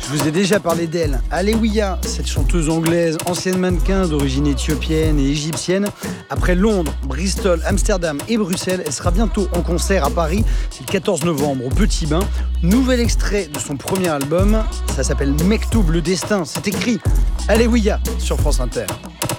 Je vous ai déjà parlé d'elle. Alewiya, cette chanteuse anglaise, ancienne mannequin d'origine éthiopienne et égyptienne. Après Londres, Bristol, Amsterdam et Bruxelles, elle sera bientôt en concert à Paris. C'est le 14 novembre au Petit Bain. Nouvel extrait de son premier album. Ça s'appelle Mektoub, le destin. C'est écrit Alewiya sur France Inter.